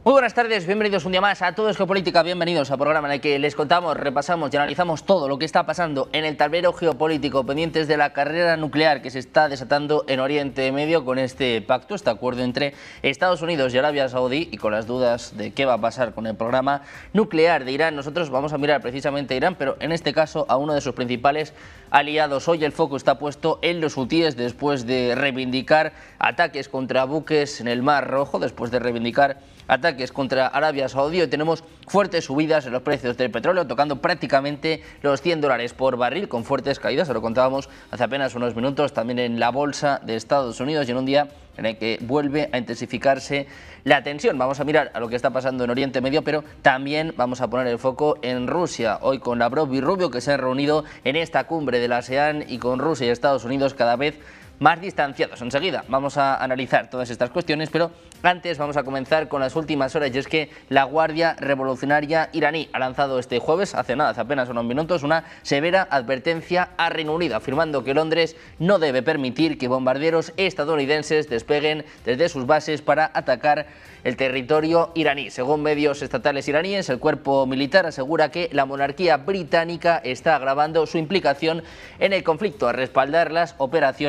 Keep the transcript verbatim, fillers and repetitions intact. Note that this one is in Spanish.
Muy buenas tardes, bienvenidos un día más a Todo es Geopolítica, bienvenidos al programa en el que les contamos, repasamos y analizamos todo lo que está pasando en el tablero geopolítico, pendientes de la carrera nuclear que se está desatando en Oriente Medio con este pacto, este acuerdo entre Estados Unidos y Arabia Saudí, y con las dudas de qué va a pasar con el programa nuclear de Irán. Nosotros vamos a mirar precisamente a Irán, pero en este caso a uno de sus principales aliados. Hoy el foco está puesto en los hutíes después de reivindicar ataques contra buques en el Mar Rojo, después de reivindicar ataques contra Arabia Saudí. Hoy tenemos fuertes subidas en los precios del petróleo, tocando prácticamente los cien dólares por barril, con fuertes caídas, se lo contábamos hace apenas unos minutos, también en la bolsa de Estados Unidos, y en un día en el que vuelve a intensificarse la tensión. Vamos a mirar a lo que está pasando en Oriente Medio, pero también vamos a poner el foco en Rusia, hoy con Lavrov y Rubio, que se han reunido en esta cumbre de la ASEAN, y con Rusia y Estados Unidos cada vez más distanciados. Enseguida vamos a analizar todas estas cuestiones, pero antes vamos a comenzar con las últimas horas, y es que la Guardia Revolucionaria iraní ha lanzado este jueves, hace nada, hace apenas unos minutos, una severa advertencia a Reino Unido, afirmando que Londres no debe permitir que bombarderos estadounidenses despeguen desde sus bases para atacar el territorio iraní. Según medios estatales iraníes, el cuerpo militar asegura que la monarquía británica está agravando su implicación en el conflicto, a respaldar las operaciones